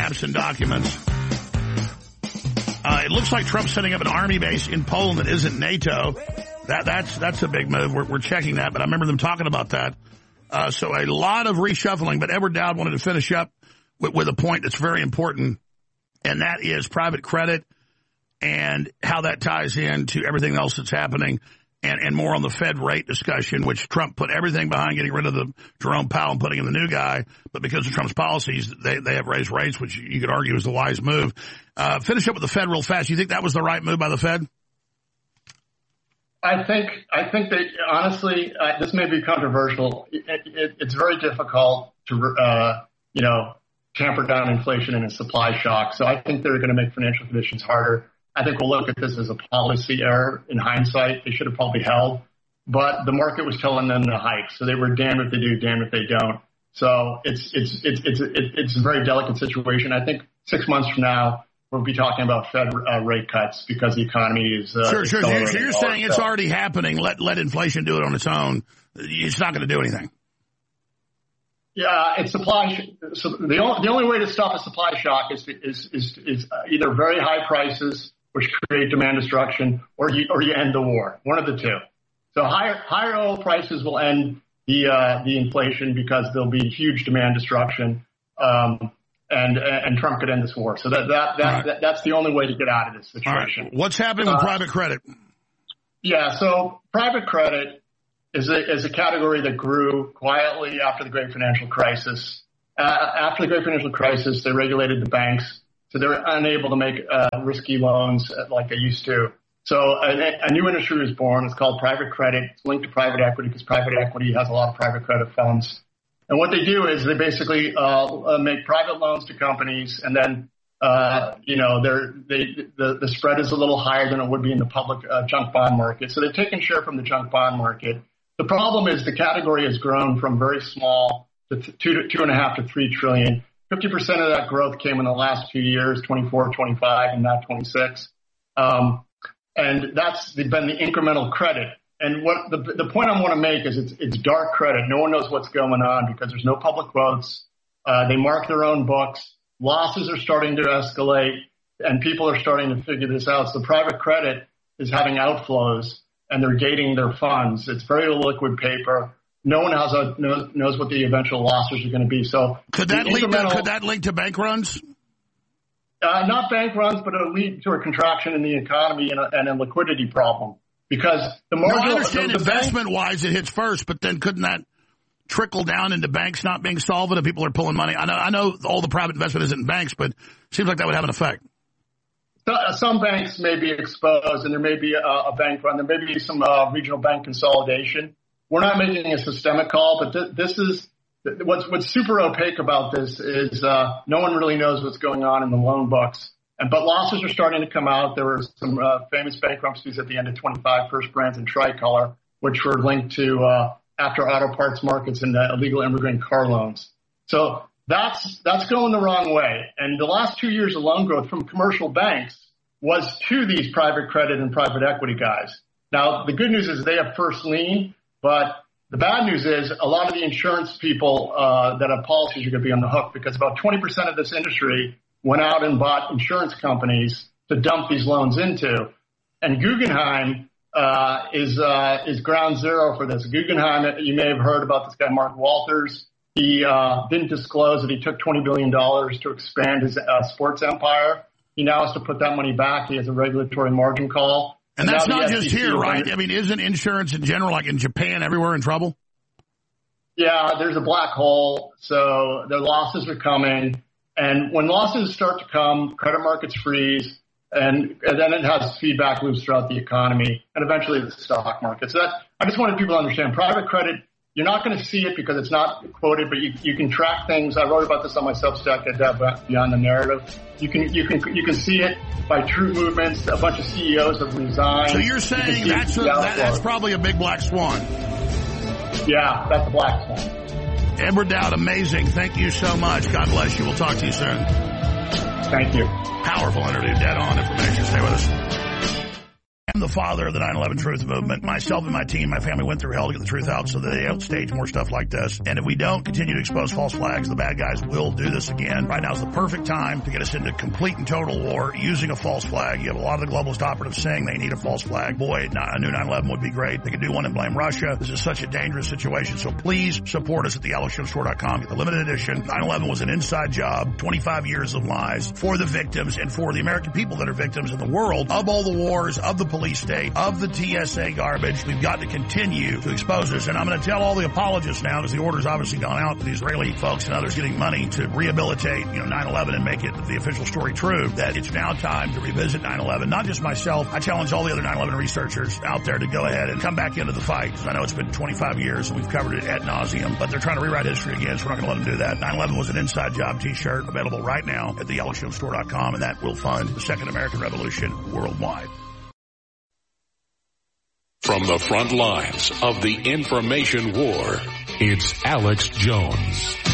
maps and documents. It looks like Trump's setting up an army base in Poland that isn't NATO. That's a big move. We're checking that, but I remember them talking about that. So a lot of reshuffling, but Edward Dowd wanted to finish up with a point that's very important, and that is private credit and how that ties into everything else that's happening, and more on the Fed rate discussion, which Trump put everything behind getting rid of the Jerome Powell and putting in the new guy. But because of Trump's policies, they have raised rates, which you could argue is the wise move. Finish up with the Fed real fast. You think that was the right move by the Fed? I think that, honestly, this may be controversial. It's very difficult to, tamper down inflation in a supply shock. So I think they're going to make financial conditions harder. I think we'll look at this as a policy error in hindsight. They should have probably held, but the market was telling them to hike. So they were damned if they do, damned if they don't. So it's a very delicate situation. I think 6 months from now, we'll be talking about Fed rate cuts because the economy is sure. So you're saying it's already happening. Let inflation do it on its own. It's not going to do anything. Yeah, it's supply. So the only way to stop a supply shock is either very high prices, which create demand destruction, or you end the war. One of the two. So higher oil prices will end the inflation because there'll be huge demand destruction. And Trump could end this war. So that's the only way to get out of this situation. Right. What's happening with private credit? Yeah, so private credit is a category that grew quietly after the Great Financial Crisis. After the Great Financial Crisis, they regulated the banks, so they were unable to make risky loans like they used to. So a new industry was born. It's called private credit. It's linked to private equity because private equity has a lot of private credit funds. And what they do is they basically make private loans to companies, and then the spread is a little higher than it would be in the public junk bond market. So they've taken share from the junk bond market. The problem is the category has grown from very small to $2.5 to $3 trillion. 50% of that growth came in the last few years, 24, 25, and now 26. And that's been the incremental credit. And what the point I want to make is it's dark credit. No one knows what's going on because there's no public quotes. They mark their own books. Losses are starting to escalate, and people are starting to figure this out. So private credit is having outflows, and they're gating their funds. It's very liquid paper. No one knows what the eventual losses are going to be. So could that link to bank runs? Not bank runs, but it'll lead to a contraction in the economy and a liquidity problem. Because the marginal, I understand investment-wise it hits first, but then couldn't that trickle down into banks not being solvent if people are pulling money? I know all the private investment isn't in banks, but it seems like that would have an effect. Some banks may be exposed, and there may be a bank run. There may be some regional bank consolidation. We're not making a systemic call, but this is what's super opaque about this is no one really knows what's going on in the loan books. But losses are starting to come out. There were some famous bankruptcies at the end of 25, First Brands and Tricolor, which were linked to after auto parts markets and illegal immigrant car loans. So that's going the wrong way. And the last 2 years of loan growth from commercial banks was to these private credit and private equity guys. Now, the good news is they have first lien, but the bad news is a lot of the insurance people that have policies are going to be on the hook because about 20% of this industry went out and bought insurance companies to dump these loans into. And Guggenheim is ground zero for this. Guggenheim, you may have heard about this guy, Mark Walters. He didn't disclose that he took $20 billion to expand his sports empire. He now has to put that money back. He has a regulatory margin call. And that's not just here, right? I mean, isn't insurance in general, like in Japan, everywhere in trouble? Yeah, there's a black hole. So the losses are coming. And when losses start to come, credit markets freeze, and then it has feedback loops throughout the economy and eventually the stock market. So I just wanted people to understand private credit. You're not going to see it because it's not quoted, but you can track things. I wrote about this on my Substack at Beyond the Narrative. You can see it by true movements. A bunch of CEOs have resigned. So you're saying that's probably a big black swan. Yeah, that's a black swan. Edward Dowd, amazing. Thank you so much. God bless you. We'll talk to you soon. Thank you. Powerful interview. Dead on information. Stay with us. I'm the father of the 9/11 Truth Movement. Myself and my team, my family went through hell to get the truth out so that they don't stage more stuff like this. And if we don't continue to expose false flags, the bad guys will do this again. Right now is the perfect time to get us into complete and total war using a false flag. You have a lot of the globalist operatives saying they need a false flag. Boy, a new 9/11 would be great. They could do one and blame Russia. This is such a dangerous situation. So please support us at thealexjonesstore.com. Get the limited edition. 9/11 was an inside job, 25 years of lies for the victims and for the American people that are victims in the world of all the wars, of the police state, of the TSA garbage. We've got to continue to expose this. And I'm going to tell all the apologists now, because the order's obviously gone out to the Israeli folks and others getting money to rehabilitate, 9/11 and make it the official story true, that it's now time to revisit 9/11. Not just myself. I challenge all the other 9/11 researchers out there to go ahead and come back into the fight. Because I know it's been 25 years and we've covered it ad nauseum, but they're trying to rewrite history again, so we're not going to let them do that. 9/11 was an inside job t-shirt available right now at thealexjonesstore.com, and that will fund the Second American Revolution worldwide. From the front lines of the information war, it's Alex Jones.